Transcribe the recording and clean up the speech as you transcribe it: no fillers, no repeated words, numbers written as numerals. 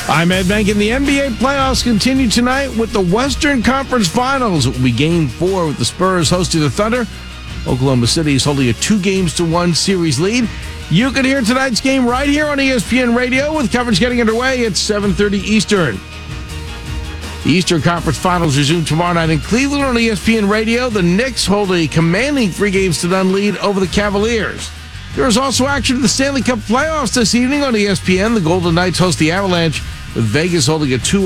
I'm Ed Bank, and the NBA playoffs continue tonight with the Western Conference Finals. It will be Game 4 with the Spurs hosting the Thunder. Oklahoma City is holding a 2-1 series lead. You can hear tonight's game right here on ESPN Radio with coverage getting underway at 7:30 Eastern. The Eastern Conference Finals resume tomorrow night in Cleveland on ESPN Radio. The Knicks hold a commanding 3-0 lead over the Cavaliers. There is also action in the Stanley Cup playoffs this evening on ESPN. The Golden Knights host the Avalanche, with Vegas holding a 2